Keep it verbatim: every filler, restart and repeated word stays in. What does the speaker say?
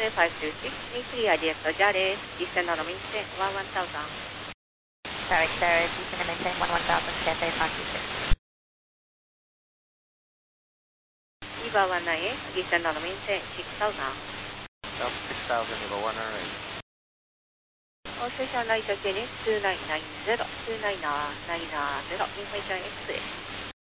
A five two six, need clear direct to Jare, descend on maintain one one thousand. Direct Jare, descend and maintain one one thousand, Cathay five two six. Eva one nine eight, descend on maintain six thousand. South six thousand, Eva one nine eight. All station light unit two nine nine zero, two nine nine zero, information X-ray.